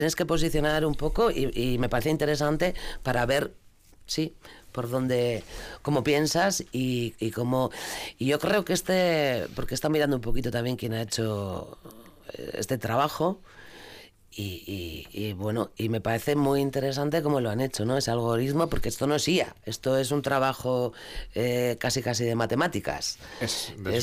tienes que posicionar un poco y me parece interesante para ver, sí, por dónde, cómo piensas y cómo... Y yo creo que porque está mirando un poquito también quién ha hecho este trabajo y bueno, y me parece muy interesante cómo lo han hecho, ¿no? Ese algoritmo, porque esto no es IA, esto es un trabajo casi de matemáticas. Es